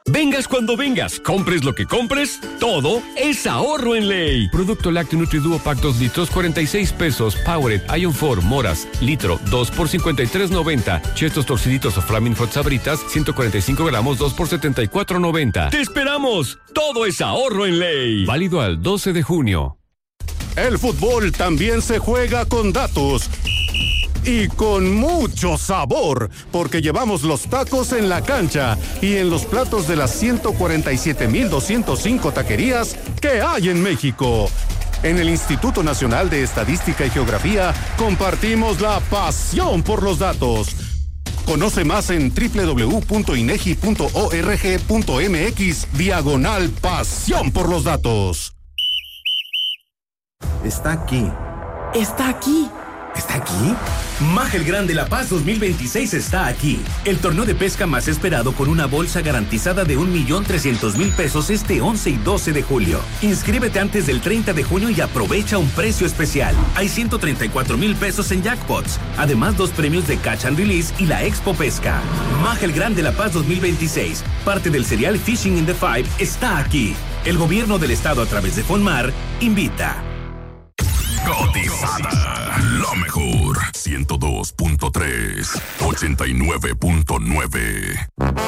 Vengas cuando vengas, compres lo que compres, todo es ahorro en Ley. Producto lácteo Nutriduo Pack 2 litros, 46 pesos. Powered, Ion 4, Moras, litro, 2 por 53.90. Chetos torciditos o Flaming Hot Sabritas, 145 gramos, 2 por 74.90. ¡Te esperamos! Todo es ahorro en Ley. Válido al 12 de junio. El fútbol también se juega con datos. Y con mucho sabor, porque llevamos los tacos en la cancha y en los platos de las 147,205 taquerías que hay en México. En el Instituto Nacional de Estadística y Geografía compartimos la pasión por los datos. Conoce más en www.inegi.org.mx/pasión por los datos. Está aquí. Está aquí. ¿Está aquí? Maja el Grande La Paz 2026 está aquí. El torneo de pesca más esperado con una bolsa garantizada de 1,300,000 pesos este 11 y 12 de julio. Inscríbete antes del 30 de junio y aprovecha un precio especial. Hay 134,000 pesos en jackpots. Además, 2 premios de Catch and Release y la Expo Pesca. Maja el Grande La Paz 2026, parte del serial Fishing in the Five, está aquí. El gobierno del estado a través de Fonmar invita. Cotizada, lo mejor, 102.3, 89.9.